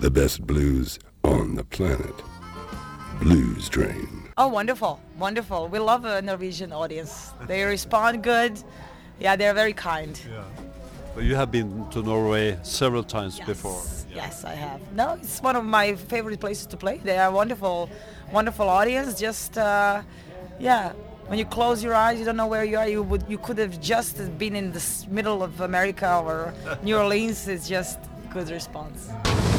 the best blues on the planet. Blues Train. Oh, wonderful, wonderful. We love a Norwegian audience. They respond good. Yeah, they're very kind. Yeah. But you have been to Norway several times before. Yes, I have. No, it's one of my favorite places to play. They are wonderful, wonderful audience. Just, yeah, when you close your eyes, you don't know where you are. You could have just been in the middle of America or New Orleans. It's just good response.